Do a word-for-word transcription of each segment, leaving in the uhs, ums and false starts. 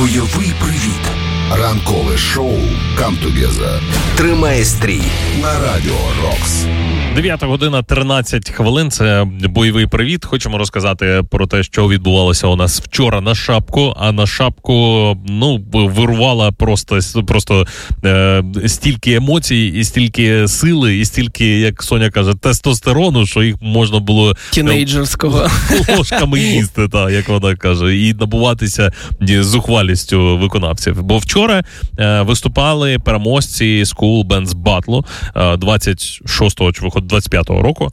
Бойовий привіт. Ранкове шоу «Come Together». Тримає стрій на Радіо Рокс. дев'ята година тринадцять хвилин. Це бойовий привіт. Хочемо розказати про те, що відбувалося у нас вчора на Шапку. А на Шапку, ну, вирувала просто, просто е, стільки емоцій, і стільки сили, і стільки, як Соня каже, тестостерону, що їх можна було тінейджерського ложками їсти, так, як вона каже, і набуватися зухвалістю виконавців. Бо вчора е, виступали переможці School Bands Battle е, двадцять шостого чи виходить двадцять п'ятого року,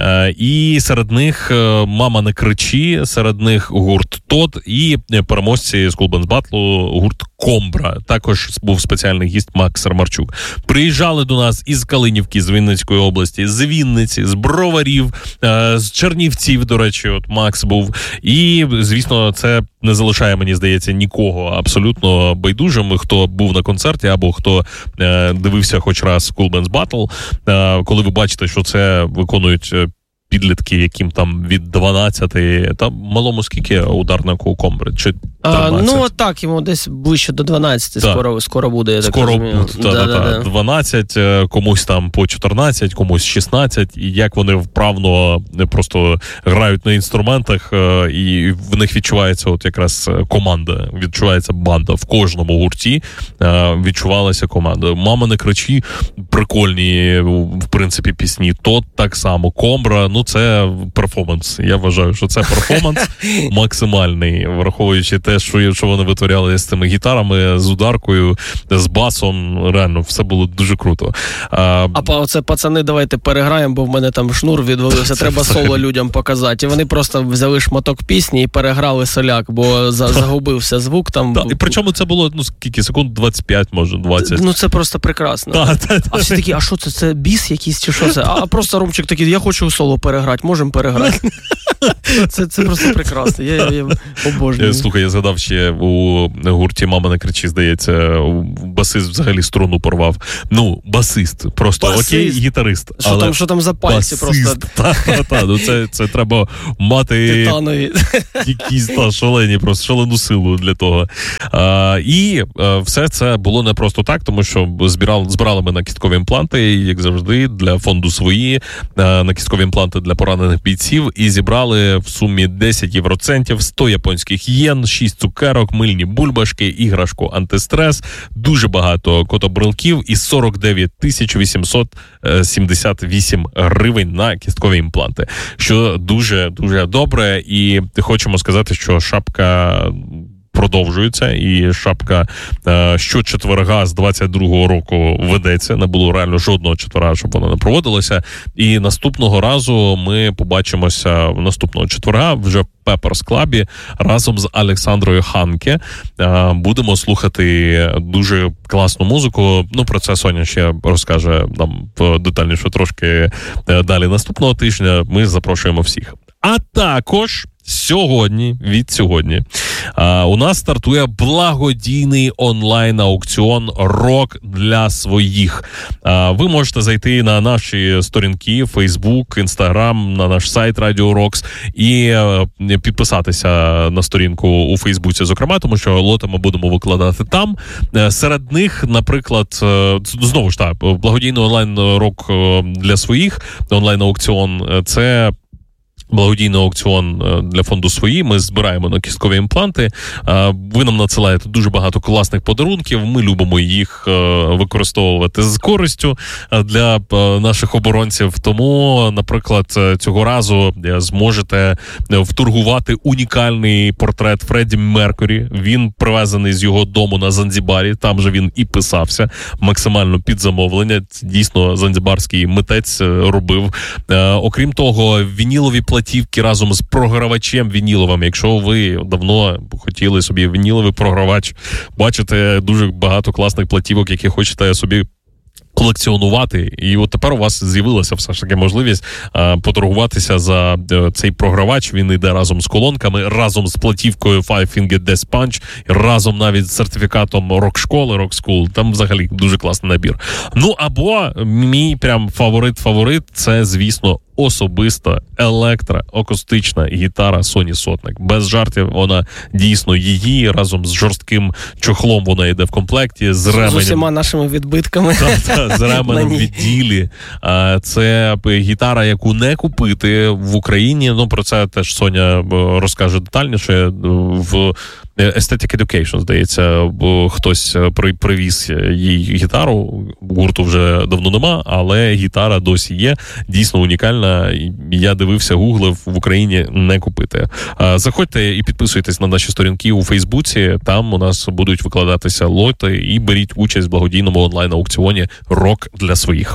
і серед них «Мама, не кричи», серед них гурт «Тод» і переможці School Bands Battle гурт «Комбра». Також був спеціальний гість Макс Ромарчук. Приїжджали до нас із Калинівки, з Вінницької області, з Вінниці, з Броварів, з Чернівців, до речі, от Макс був. І, звісно, це не залишає, мені здається, нікого абсолютно байдужим, хто був на концерті або хто е, дивився хоч раз School Bands Battle, е, коли ви бачите, що це виконують підлітки, яким там від дванадцяти, там малому скільки ударнику Комбри? Чи а, ну, так, йому десь ближче до дванадцяти, да. скоро, скоро буде, я так скоро, розумію. Та, да, та, та. дванадцять, комусь там по чотирнадцять, комусь шістнадцять, і як вони вправно просто грають на інструментах, і в них відчувається от якраз команда, відчувається банда. В кожному гурті відчувалася команда. «Мама, не кричи», прикольні, в принципі, пісні. «Тод» так само, «Комбра», ну, це перформанс. Я вважаю, що це перформанс максимальний, враховуючи те, що, що вони витворяли з цими гітарами, з ударкою, з басом. Реально, все було дуже круто. А, а оце, пацани, давайте переграємо, бо в мене там шнур відвалився, треба соло людям показати. І вони просто взяли шматок пісні і переграли соляк, бо за, загубився звук там. Так, і причому це було, ну, скільки, секунд двадцять п'ять, може, двадцять. Ну, це просто прекрасно. Та, та, та. А всі такі, а що це, це біс якийсь чи що це? А просто Ромчик такий, я хочу соло переграти, можемо переграти. Це, це просто прекрасно, я, я, я обожнюю. Слухай, я згадав ще у гурті «Мама, не кричи», здається, басист взагалі струну порвав. Ну, басист, просто басист. Окей, гітарист. Що, там, що там за пальці басист. Просто? Так, та, ну це, це треба мати титанові. Якісь та, шалені, просто шалену силу для того. А, і а, все це було не просто так, тому що збирали, збирали ми на кісткові імпланти, як завжди, для фонду «Свої», а, на кісткові імпланти для поранених бійців, і зібрали в сумі десять євроцентів, сто японських єн, шість цукерок, мильні бульбашки, іграшку антистрес, дуже багато котобрелків і сорок дев'ять тисяч вісімсот сімдесят вісім гривень на кісткові імпланти. Що дуже-дуже добре, і хочемо сказати, що Шапка продовжується, і Шапка е, щочетверга з двадцять другого року ведеться. Не було реально жодного четверга, щоб вона не проводилася. І наступного разу ми побачимося наступного четверга вже в Pepper's Club разом з Олександрою Ханке. Е, будемо слухати дуже класну музику. Ну, про це Соня ще розкаже нам детальніше трошки далі наступного тижня. Ми запрошуємо всіх. А також сьогодні, від сьогодні, а, у нас стартує благодійний онлайн-аукціон «Рок для своїх». А, ви можете зайти на наші сторінки Facebook, Instagram, на наш сайт Radio Rocks і а, підписатися на сторінку у Фейсбуці, зокрема, тому що лоти ми будемо викладати там. А, серед них, наприклад, знову ж так, благодійний онлайн-рок для своїх, онлайн-аукціон – це благодійний аукціон для фонду «Свої». Ми збираємо на кісткові імпланти. Ви нам надсилаєте дуже багато класних подарунків. Ми любимо їх використовувати з користю для наших оборонців. Тому, наприклад, цього разу зможете вторгувати унікальний портрет Фредді Меркурі. Він привезений з його дому на Занзібарі. Там же він і писався максимально під замовлення. Дійсно, занзібарський митець робив. Окрім того, вінілові платівки разом з програвачем вініловим. Якщо ви давно хотіли собі вініловий програвач, бачите дуже багато класних платівок, які хочете собі колекціонувати, і от тепер у вас з'явилася все ж таки можливість а, поторгуватися за а, цей програвач. Він йде разом з колонками, разом з платівкою Five Finger Death Punch, разом навіть з сертифікатом рок-школи, Rock School. Там взагалі дуже класний набір. Ну, або мій прям фаворит-фаворит – це, звісно, особиста електроакустична гітара Sony Sotnik. Без жартів, вона дійсно її, разом з жорстким чохлом вона йде в комплекті, з ременем. З усіма нашими відбитками. Та, та, з ременем відділі. Це гітара, яку не купити в Україні. Ну, про це теж Соня розкаже детальніше. В Aesthetic Education, здається, хтось привіз їй гітару. Гурту вже давно нема, але гітара досі є. Дійсно унікальна. Я дивився, гуглив, в Україні не купити. Заходьте і підписуйтесь на наші сторінки у Фейсбуці. Там у нас будуть викладатися лоти, і беріть участь в благодійному онлайн-аукціоні «Рок для своїх».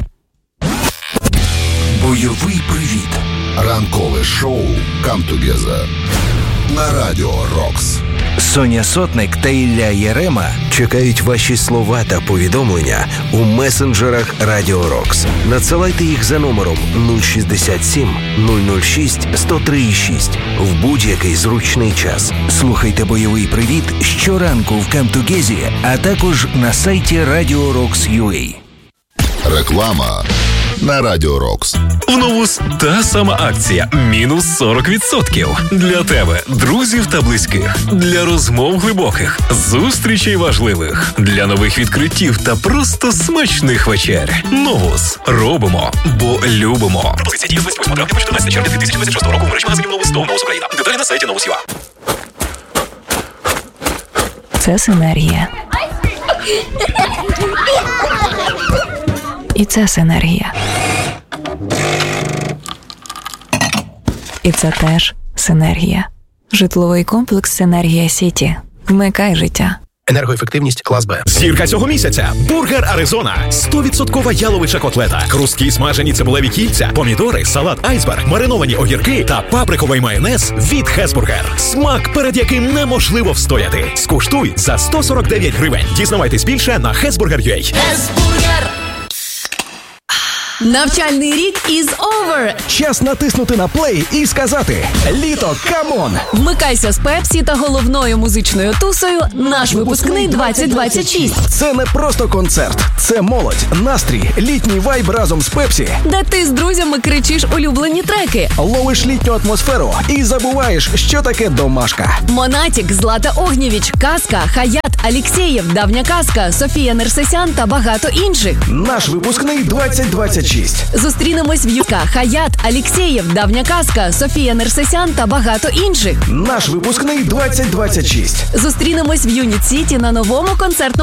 Бойовий привіт. Ранкове шоу «Come Together» на Радіо Рокс. Соня Сотник та Ілля Єрема чекають ваші слова та повідомлення у месенджерах Радіо Рокс. Надсилайте їх за номером нуль шістдесят сім нуль нуль шість сто три шість в будь-який зручний час. Слухайте бойовий привіт щоранку в Камтугезі, а також на сайті радіо рокс крапка ю а. Реклама на Радіо Рокс. В Новус та сама акція. Мінус сорок відсотків. Для тебе, друзів та близьких. Для розмов глибоких. Зустрічей важливих. Для нових відкриттів та просто смачних вечер. Новус. Робимо, бо любимо. Пропозиція діє з двадцять восьмого травня по чотирнадцяте червня дві тисячі двадцять шостого року в мережі магазинів Новус та Новус Україна. Деталі на сайті Новус точка ю а. Це синергія. І це синергія. І це теж синергія. Житловий комплекс «Синергія Сіті». Вмикай життя. Енергоефективність клас Б. Зірка цього місяця. Бургер Аризона. сто відсотків яловича котлета. Хрусткі смажені цибулеві кільця, помідори, салат айсберг, мариновані огірки та паприковий майонез від Хесбургер. Смак, перед яким неможливо встояти. Скуштуй за сто сорок дев'ять гривень. Дізнавайтесь більше на хесбургер крапка ю а. Хесбургер. Навчальний рік is over. Час натиснути на плей і сказати «Літо, камон!». Вмикайся з Пепсі та головною музичною тусою «Наш випускний двадцять двадцять шість». Це не просто концерт. Це молодь, настрій, літній вайб разом з Пепсі. Де ти з друзями кричиш улюблені треки. Ловиш літню атмосферу і забуваєш, що таке домашка. Монатік, Злата Огнєвіч, Казка, Хаят, Алєксєєв, Давня Казка, Софія Нерсесян та багато інших. Наш випускний двадцять двадцять шість. Зустрінемось в Юка, Хаят, Алєксєєв, Давня Казка, Софія Нерсесян та багато інших. Наш випускний двадцять двадцять шість. Зустрінемось в Юніт Сіті на новому концертному